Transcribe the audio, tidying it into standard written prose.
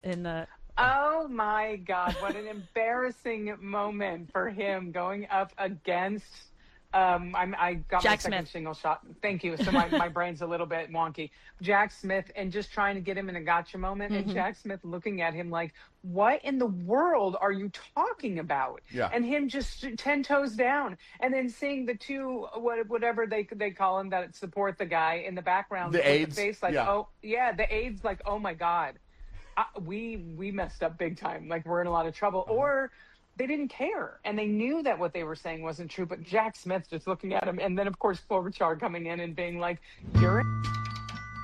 in the Oh my God, what an embarrassing moment for him going up against I got my Jack second Smith. shingle shot. Thank you. So my brain's a little bit wonky. Jack Smith, and just trying to get him in a gotcha moment, and Hmm. Jack Smith looking at him like, what in the world are you talking about? Yeah. And him just 10 toes down, and then seeing the two whatever they call him that support the guy in the background The with the aides. face like, Yeah. oh yeah, the aides like, oh my God, we messed up big time. Like, we're in a lot of trouble. Or they didn't care, and they knew that what they were saying wasn't true. But Jack Smith just looking at him, and then of course Klobuchar coming in and being like, "You're